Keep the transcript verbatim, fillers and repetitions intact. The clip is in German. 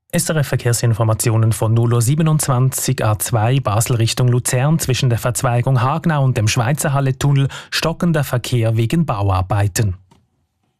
S R F-Verkehrsinformationen von null Uhr siebenundzwanzig A zwei Basel Richtung Luzern zwischen der Verzweigung Hagnau und dem Schweizerhalle-Tunnel stockender Verkehr wegen Bauarbeiten.